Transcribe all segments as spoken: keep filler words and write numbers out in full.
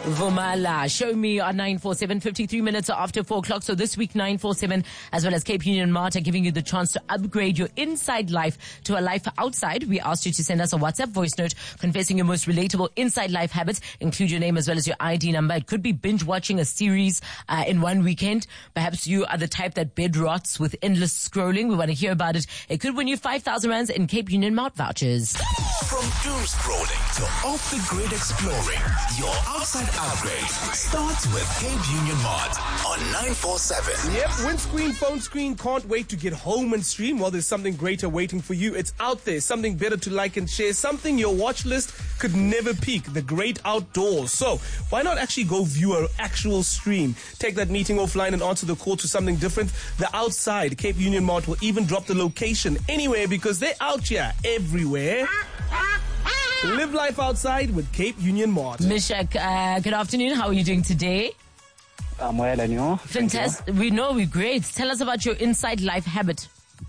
Vumala, show me on nine four seven, fifty-three minutes after four o'clock. So this week, nine four seven, as well as Cape Union Mart, are giving you the chance to upgrade your inside life to a life outside. We asked you to send us a WhatsApp voice note confessing your most relatable inside life habits. Include your name as well as your I D number. It could be binge watching a series uh, in one weekend. Perhaps you are the type that bed rots with endless scrolling. We want to hear about it. It could win you five thousand rands in Cape Union Mart vouchers. From doom scrolling to off the grid exploring, your outside upgrade starts with Cape Union Mart on nine four seven. Yep, windscreen, phone screen, can't wait to get home and stream. Well, there's something greater waiting for you. It's out there, something better to like and share, something your watch list could never peak, the great outdoors. So why not actually go view an actual stream? Take that meeting offline and answer the call to something different. The outside, Cape Union Mart will even drop the location anywhere because they're out here everywhere. Live life outside with Cape Union Mart. Mishak, uh, good afternoon. How are you doing today? I'm well, and you? Fantastic. We know we're great. Tell us about your inside life habit.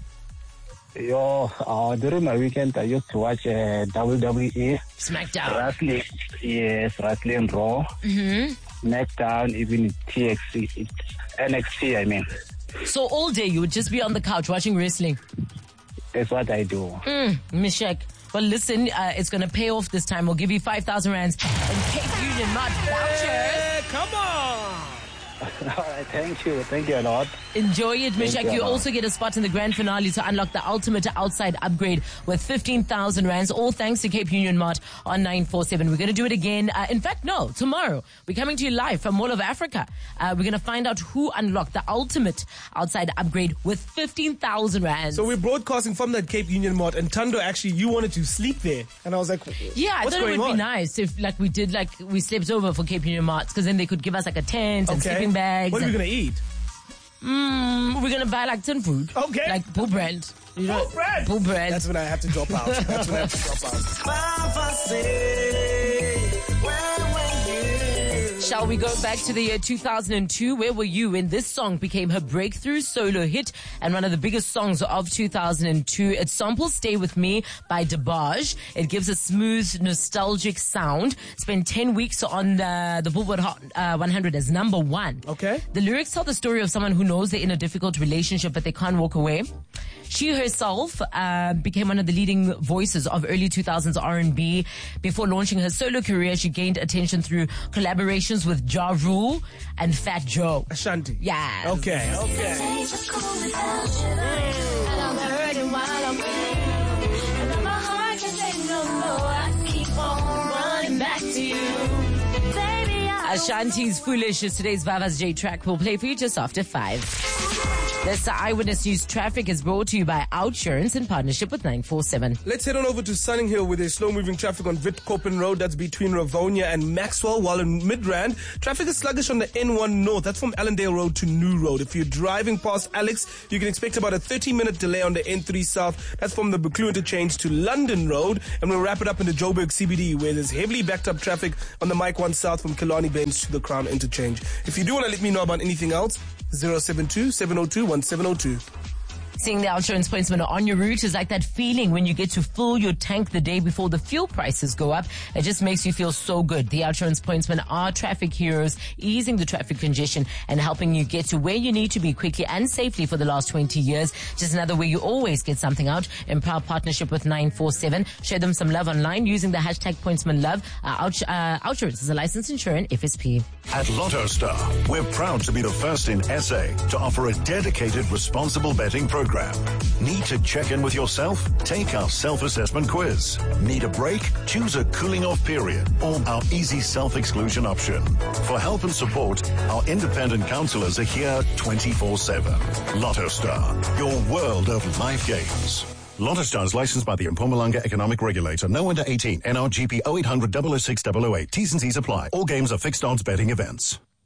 Yo, uh, during my weekend, I used to watch uh, W W E. SmackDown. Wrestling, yes, Wrestling Raw. Mm-hmm. SmackDown, even T X T, N X T, I mean. So all day you would just be on the couch watching wrestling? That's what I do. Mm, Mishak. Well, listen, uh, it's going to pay off this time. We'll give you five thousand rands and Cape Union Mart vouchers. Hey, come on. All right, thank you. Thank you a lot. Enjoy it, Mishak. You, you also get a spot in the grand finale to unlock the ultimate outside upgrade with fifteen thousand rands, all thanks to Cape Union Mart on nine four seven. We're going to do it again. Uh, in fact, no, tomorrow. We're coming to you live from all of Africa. Uh, we're going to find out who unlocked the ultimate outside upgrade with fifteen thousand rands. So we're broadcasting from that Cape Union Mart, and Tando, actually, you wanted to sleep there. And I was like, yeah, I what's thought it going would on? be nice if, like, we did, like, we slept over for Cape Union Mart, because then they could give us, like, a tent and Okay. sleeping bags. What are we and- going to eat? Mm, we're going to buy, like, tin food. Okay. Like, pool bread. You know, Pool bread? Pool bread. That's when I have to drop out. That's when I have to drop out. Shall we go back to the year two thousand two? Where were you when this song became her breakthrough solo hit and one of the biggest songs of two thousand two? It samples Stay With Me by DeBarge. It gives a smooth, nostalgic sound. Spent ten weeks on the, the Billboard Hot uh, one hundred as number one. Okay. The lyrics tell the story of someone who knows they're in a difficult relationship but they can't walk away. She herself uh, became one of the leading voices of early two thousands R and B. Before launching her solo career, she gained attention through collaborations with Ja Rule and Fat Joe. Ashanti. Yeah. Okay, okay. Ashanti's Foolish is today's Vava's J track. We'll play for you just after five. This Eyewitness News Traffic is brought to you by Outsurance in partnership with nine four seven. Let's head on over to Sunninghill with a slow-moving traffic on Witkoppen Road. That's between Ravonia and Maxwell, while in Midrand, traffic is sluggish on the N one North. That's from Allendale Road to New Road. If you're driving past Alex, you can expect about a thirty-minute delay on the N three South. That's from the Buccleuch interchange to London Road. And we'll wrap it up in the Joburg C B D, where there's heavily backed up traffic on the Mike one South from Killarney Bench to the Crown interchange. If you do want to let me know about anything else, zero seven two, seven oh two, one seven oh two. Seeing the Outsurance pointsman on your route is like that feeling when you get to fill your tank the day before the fuel prices go up. It just makes you feel so good. The Outsurance pointsmen are traffic heroes, easing the traffic congestion and helping you get to where you need to be quickly and safely for the last twenty years. Just another way you always get something out. In proud partnership with nine four seven. Share them some love online using the hashtag pointsmanlove. Uh, Out- uh, Outsurance is a licensed insurer, F S P. At Lotto Star, we're proud to be the first in S A to offer a dedicated responsible betting program. Need to check in with yourself? Take our self-assessment quiz. Need a break? Choose a cooling off period or our easy self-exclusion option. For help and support, our independent counselors are here twenty-four seven. Lotto Star, your world of life games. Lotto Star is licensed by the Mpumalanga Economic Regulator. No under eighteen. N R G P oh eight hundred, double oh six, double oh eight. T's and C's apply. All games are fixed odds betting events.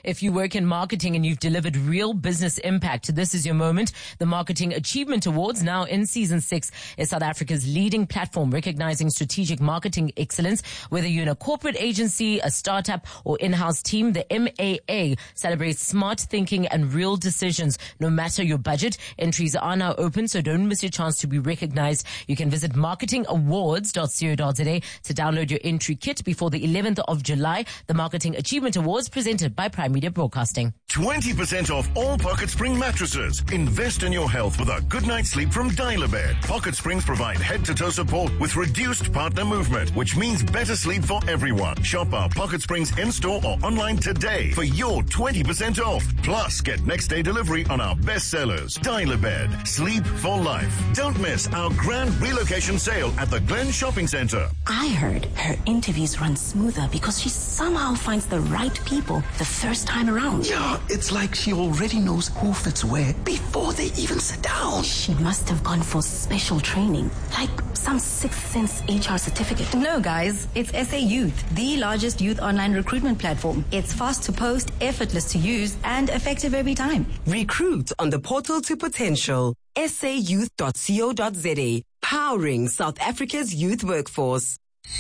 If you work in marketing and you've delivered real business impact, this is your moment. The Marketing Achievement Awards, now in season six, is South Africa's leading platform recognizing strategic marketing excellence. Whether you're in a corporate agency, a startup, or in-house team, the M A A celebrates smart thinking and real decisions, no matter your budget. Entries are now open, so don't miss your chance to be recognized. You can visit marketing awards dot co dot za to download your entry kit before the eleventh of July. The Marketing Achievement Awards presented by Prime Media Broadcasting. twenty percent off all Pocket Spring mattresses. Invest in your health with a good night's sleep from Dial-A-Bed. Pocket Springs provide head-to-toe support with reduced partner movement, which means better sleep for everyone. Shop our Pocket Springs in-store or online today for your twenty percent off. Plus, get next-day delivery on our best sellers. Dial-A-Bed. Sleep for life. Don't miss our grand relocation sale at the Glen Shopping Centre. I heard her interviews run smoother because she somehow finds the right people the first time around. Yeah, it's like she already knows who fits where before they even sit down. She must have gone for special training, like some Sixth Sense H R certificate. No, guys, it's S A Youth, the largest youth online recruitment platform. It's fast to post, effortless to use, and effective every time. Recruit on the portal to potential. S A youth dot co dot za, powering South Africa's youth workforce.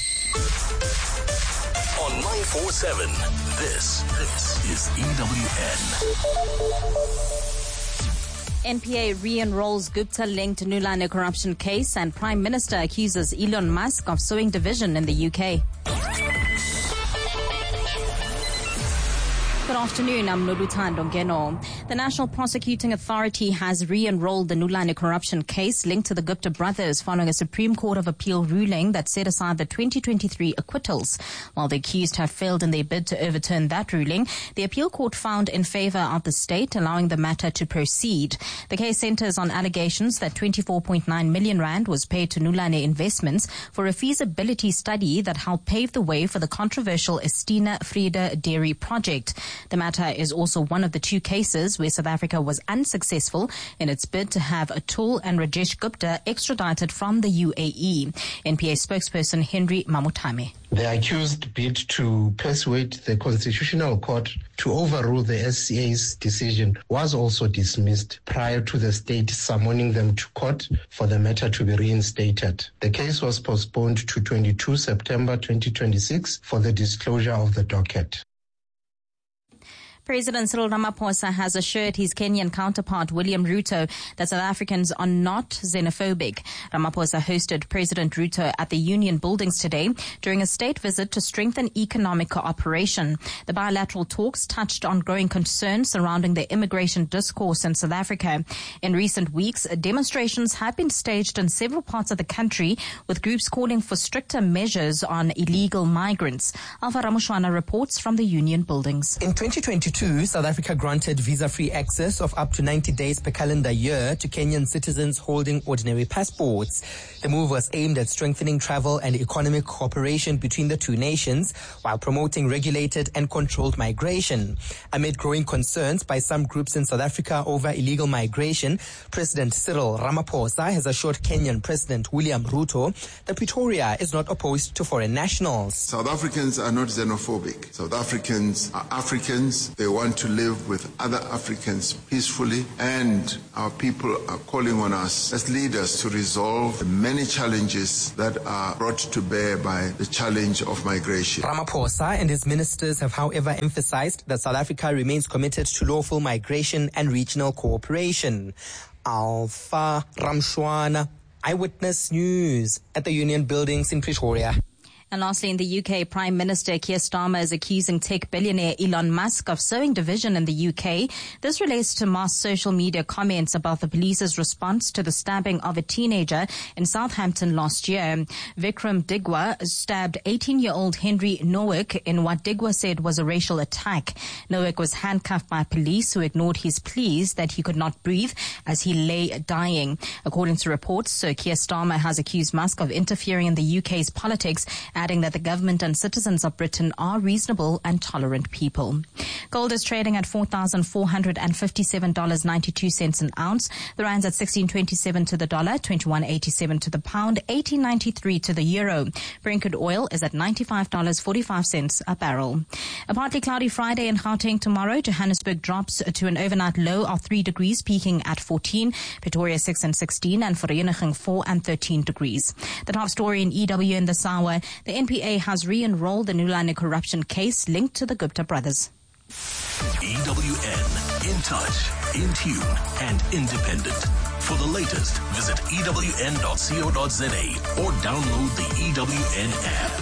On nine four seven, this, this is E W N. N P A re-enrolls Gupta-linked Nulane corruption case, and Prime Minister accuses Elon Musk of sowing division in the U K. Good afternoon, I'm Noluthando Ngeno. The National Prosecuting Authority has re-enrolled the Nulane corruption case linked to the Gupta brothers following a Supreme Court of Appeal ruling that set aside the twenty twenty-three acquittals. While the accused have failed in their bid to overturn that ruling, the appeal court found in favor of the state, allowing the matter to proceed. The case centers on allegations that twenty-four point nine million rand was paid to Nulane Investments for a feasibility study that helped pave the way for the controversial Estina Frieda Dairy project. The matter is also one of the two cases where South Africa was unsuccessful in its bid to have Atul and Rajesh Gupta extradited from the U A E. N P A spokesperson Henry Mamutame. The accused bid to persuade the Constitutional Court to overrule the S C A's decision was also dismissed prior to the state summoning them to court for the matter to be reinstated. The case was postponed to the twenty-second of September twenty twenty-six for the disclosure of the docket. President Cyril Ramaphosa has assured his Kenyan counterpart William Ruto that South Africans are not xenophobic. Ramaphosa hosted President Ruto at the Union Buildings today during a state visit to strengthen economic cooperation. The bilateral talks touched on growing concerns surrounding the immigration discourse in South Africa. In recent weeks, demonstrations have been staged in several parts of the country, with groups calling for stricter measures on illegal migrants. Alpha Ramushwana reports from the Union Buildings. In twenty twenty-two, South Africa granted visa-free access of up to ninety days per calendar year to Kenyan citizens holding ordinary passports. The move was aimed at strengthening travel and economic cooperation between the two nations while promoting regulated and controlled migration. Amid growing concerns by some groups in South Africa over illegal migration, President Cyril Ramaphosa has assured Kenyan President William Ruto that Pretoria is not opposed to foreign nationals. South Africans are not xenophobic. South Africans are Africans. They want to live with other Africans peacefully, and our people are calling on us as leaders to resolve the many challenges that are brought to bear by the challenge of migration. Ramaphosa and his ministers have, however, emphasized that South Africa remains committed to lawful migration and regional cooperation. Alpha Ramshwana, Eyewitness News at the Union Buildings in Pretoria. And lastly, in the U K, Prime Minister Keir Starmer is accusing tech billionaire Elon Musk of sowing division in the U K. This relates to mass social media comments about the police's response to the stabbing of a teenager in Southampton last year. Vikram Digwa stabbed eighteen-year-old Henry Nowick in what Digwa said was a racial attack. Nowick was handcuffed by police who ignored his pleas that he could not breathe as he lay dying. According to reports, Sir Keir Starmer has accused Musk of interfering in the U K's politics adding that the government and citizens of Britain are reasonable and tolerant people. Gold is trading at four thousand four hundred fifty-seven dollars and ninety-two cents an ounce. The rand's at sixteen twenty-seven to the dollar, twenty-one eighty-seven to the pound, eighteen ninety-three to the euro. Brent crude oil is at ninety-five dollars and forty-five cents a barrel. A partly cloudy Friday in Gauteng tomorrow. Johannesburg drops to an overnight low of three degrees, peaking at fourteen. Pretoria six and sixteen, and Vereeniging four and thirteen degrees. The top story in E W in this hour: the N P A has re-enrolled the Nulani corruption case linked to the Gupta brothers. E W N, in touch, in tune, and independent. For the latest, visit E W N dot co dot za or download the E W N app.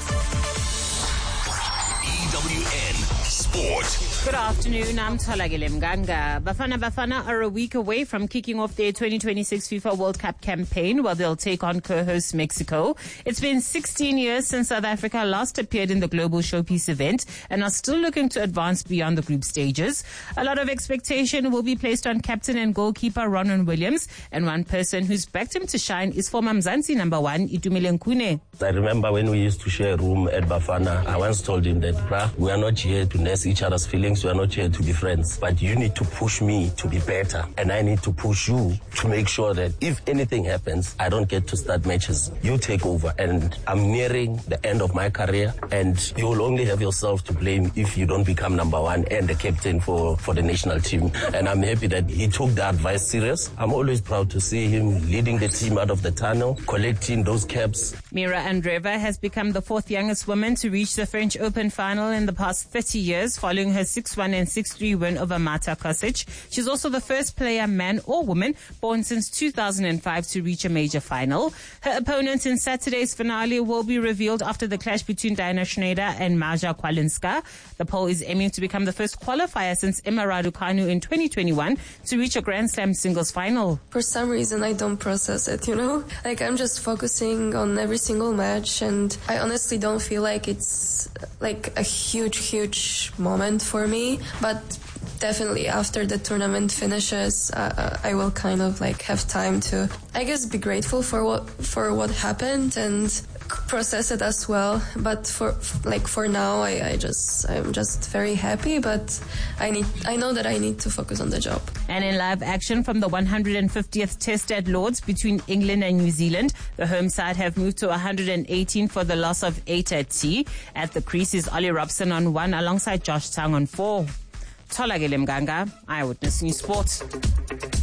E W N Sport. Good afternoon, I'm Tolagile Mganga. Bafana Bafana are a week away from kicking off their twenty twenty-six FIFA World Cup campaign, where they'll take on co-host Mexico. It's been sixteen years since South Africa last appeared in the global showpiece event and are still looking to advance beyond the group stages. A lot of expectation will be placed on captain and goalkeeper Ronwen Williams, and one person who's backed him to shine is former Mzansi number one, Itumeleng Khune. I remember when we used to share a room at Bafana, I once told him that, bruh, we are not here to nurse each other's feelings, we are not here to be friends, but you need to push me to be better, and I need to push you to make sure that if anything happens, I don't get to start matches. You take over, and I'm nearing the end of my career, and you will only have yourself to blame if you don't become number one and the captain for, for the national team. And I'm happy that he took the advice serious. I'm always proud to see him leading the team out of the tunnel, collecting those caps. Mira Andreeva has become the fourth youngest woman to reach the French Open final in the past thirty years, following her six one and six three win over Marta Kosic. She's also the first player, man or woman, born since two thousand five to reach a major final. Her opponent in Saturday's finale will be revealed after the clash between Diana Schneider and Marja Kwalinska. The Pole is aiming to become the first qualifier since Emma Raducanu in twenty twenty-one to reach a Grand Slam singles final. For some reason, I don't process it, you know? Like, I'm just focusing on every single match, and I honestly don't feel like it's like a huge, huge moment for me. But definitely after the tournament finishes, uh, I will kind of like have time to, I guess, be grateful for what for what happened and process it as well. But for like for now, I, I just I'm just very happy. But I need I know that I need to focus on the job. And in live action from the one hundred fiftieth Test at Lords between England and New Zealand, the home side have moved to one hundred eighteen for the loss of eight at tea. At the crease is Ollie Robson on one alongside Josh Tang on four. Tolagile Mganga, Eyewitness News Sports.